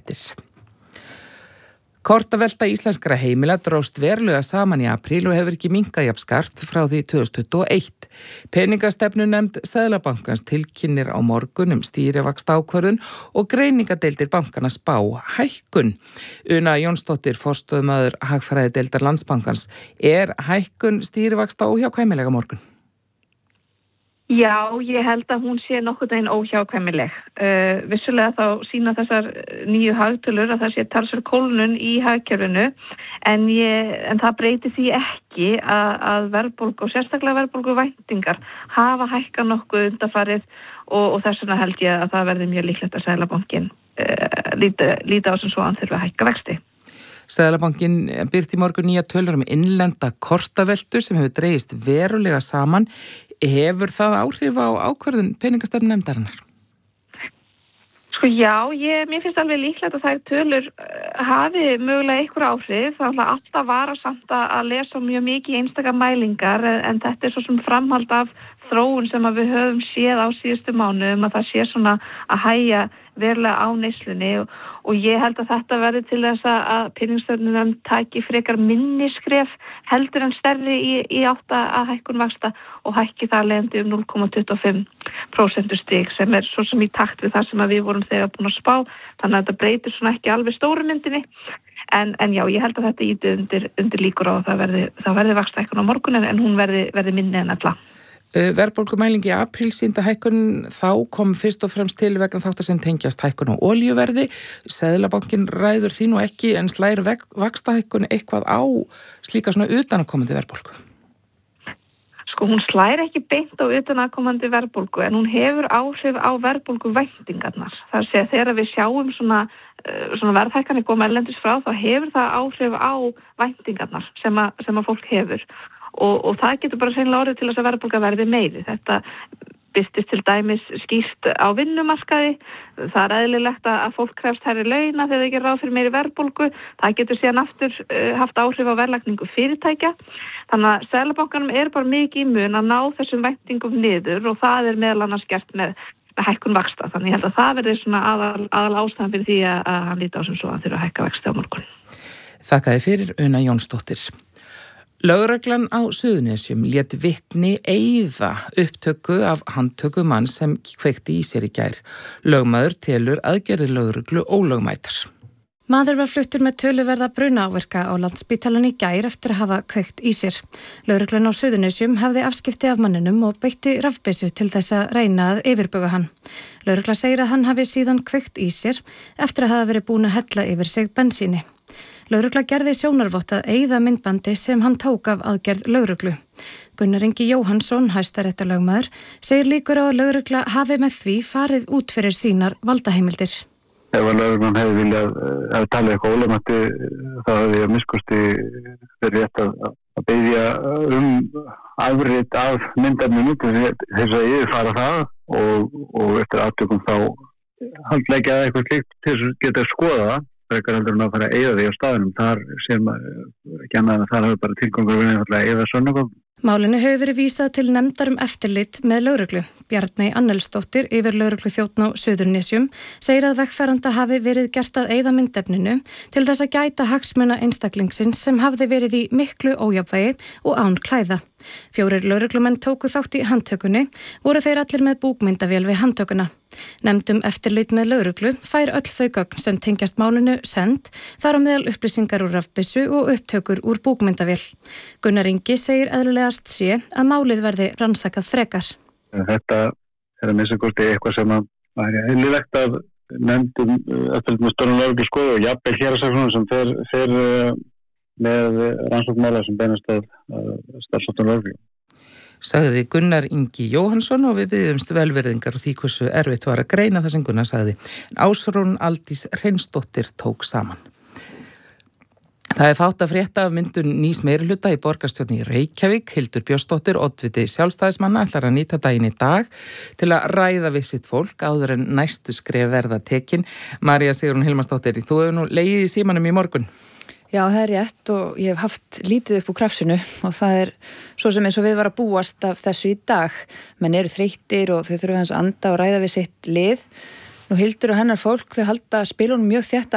fréttir. Kortavelta íslenskra heimila dróst verulega saman í apríl og hefur ekki minnkað jafn skart frá því 2021. Peningastefnunefnd Seðlabankans tilkynnir á morgun stýrivaxtaákvörðun og greiningadeildir bankana spá hækkun. Una Jónsdóttir, forstöðumaður hagfræðideildar Landsbankans. Er hækkun stýrivaxta óhjákvæmilega morgun? Já, ég held að hún sé nokkuð einn óhjákvæmileg. Vissulega þá sýna þessar nýju hagtölur að það sé talsverð kólnun í hagkerfinu en það breytir því ekki að verðbólgu og sérstaklega verðbólgu væntingar hafa hækkað nokkuð undanfarið og þess vegna held ég að það verði mjög líklegt að Seðlabankinn líti á sem svo að hann þurfi að hækka vexti. Seðlabankinn birti í morgun nýja tölur innlenda kortaveltu sem hefur dregist verulega saman. Hefur það áhrif á ákvörðun peningastefnunefndarinnar? Já, mér finnst alveg líklegt að þær tölur hafi mögulega einhver áhrif. Það er alltaf varasamt að lesa mjög mikið í einstaka mælingar en þetta er svo sem framhald af þróun sem að við höfum séð á síðustu mánuðum að það sé svona að hægja verulega á neyslunni og ég held að þetta verði til þess að peningastefnunefnd taki frekar minni skref heldur en stærri í átt að hækkun vaxta og hækki það leiðandi 0,25% stig sem er svo sem í takt við það sem að við vorum þegar búin að spá, þannig að þetta breytir svona ekki alveg stóru myndinni en já, ég held að þetta íti undir líkur á að það verði vaxtahækkun á morgun en hún verði minni en alla. Verðbólgumæling í apríl sýnda hækkun þá kom fyrst og fremst til vegna þáttar sem tengjast hækkun á olíuverði. Seðlabankinn ræður því nú ekki en slær vaxtahækkun eitthvað á slíka svona utanakomandi verðbólgu? Hún slær ekki beint á utanakomandi verðbólgu en hún hefur áhrif á verðbólguvæntingarnar. Það sé að þegar við sjáum svona verðhækkanir koma erlendis frá þá hefur það áhrif á væntingarnar sem að fólk hefur. Og það getur bara sennilega orðið til þess að verðbólga verði meiri. Þetta birtist til dæmis skýrt á vinnumarkaði. Það er eðlilegt að fólk krefst hærri launa þegar það gerir ráð fyrir meiri verðbólgu. Það getur síðan aftur haft áhrif á verðlagningu fyrirtækja. Þannig að Seðlabankanum er bara mikið í mun að ná þessum væntingum niður og það er meðal annars gert með hækkun vaxta. Þannig ég held að það verði svona aðal ástæðan fyrir því að hann líti á sem svo að þurfa að hækka vexti á morgun. Þakkaði fyrir Una Jónsdóttir. Lögreglan á Suðurnesjum lét vitni eyða upptöku af handtöku mann sem kveikti í sér í gær. Lögmaður telur aðgerðir lögreglu ólögmætar. Maður var fluttur með töluverða brunaáverka á Landspítalann í gær eftir að hafa kveikt í sér. Lögreglan á Suðurnesjum hafði afskipti af manninum og beitti rafbyssu til þess að reyna að yfirbuga hann. Lögregla segir að hann hafi síðan kveikt í sér eftir að hafa verið búin að hella yfir sig bensíni. Lögregla gerði sjónarvott að eyða myndbandi sem hann tók af aðgerð lögreglu. Gunnar Ingi Jóhannsson, hæstaréttarlögmaður, segir líkur á að lögregla hafi með því farið út fyrir sínar valdaheimildir. Ef að lögreglan hefði viljað að tala eitthvað ólögmæti þá hefði ég miskusti verið rétt að biðja afrit af myndefninu til þess að yfirfara það og eftir aftökum þá handleggja eitthvað slíkt til þess að geta skoða það. Frekar heldur en að fara að eyða því á staðinum. Þar sem ekki annað en þar hefur bara tilgangur verið að eyða sönnugögn. Málinu hefur verið vísað til nefndar eftirlit með lögreglu. Bjarney Annelsdóttir, yfirlögregluþjónn á Suðurnesjum, segir að vegfaranda hafi verið gert að eyða myndefninu til þess að gæta hagsmuna einstaklingsins sem hafði verið í miklu ójafnvægi og án klæða. 4 lögreglumenn tóku þátt í handtökunni, voru þeir allir með búkmyndavél við handtökuna. Nefndum eftirlit með lögreglu fær öll þau gögn sem tengjast málinu send, þar á meðal upplýsingar úr rafbyssu og upptökur úr búkmyndavél. Gunnar Ingi segir eðlulegast sé að málið verði rannsakað frekar. Þetta er að missa kosti eitthvað sem að væri eðlilegt að nefndum eftirlit með störnum lögreglu skoðu og jafnvel héraðssaksóknara sem fer með rannsóknarmála sem beinast að starfsáttum lögreglu. Sagði Gunnar Ingi Jóhannsson og við biðjumst velvirðingar og því hversu erfitt var að greina það sem Gunnar sagði. Ásrún Aldís Hreinsdóttir tók saman. Það er fátt að frétta af myndun nýs meirihluta í borgarstjórn í Reykjavík. Hildur Björnsdóttir, oddviti sjálfstæðismanna, ætlar að nýta daginn í dag til að ræða við sitt fólk áður en næstu skref verða tekin. María Sigrún Hilmarsdóttir, þú hefur nú legið í símanum í morgun. Já, það er rétt og ég hef haft lítið upp úr krafsinu og það er svo sem eins og við var að búast af þessu í dag. Menn eru þreyttir og þau þurfa hans að anda og ræða við sitt lið. Nú Hildur og hennar fólk, þau halda spilunum mjög þétt